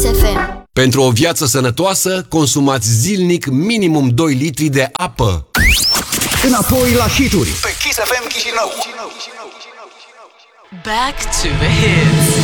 FM. Pentru o viață sănătoasă, consumați zilnic minimum 2 litri de apă. Înapoi la hituri pe Kiss FM Chișinău. Back to the hits.